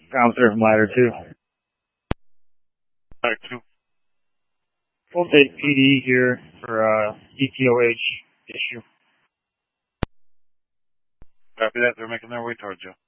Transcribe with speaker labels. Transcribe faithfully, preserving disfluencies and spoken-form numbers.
Speaker 1: Officer from Ladder two.
Speaker 2: Ladder two.
Speaker 1: Full take P D here for uh, E T O H issue.
Speaker 2: Copy that. They're making their way towards you.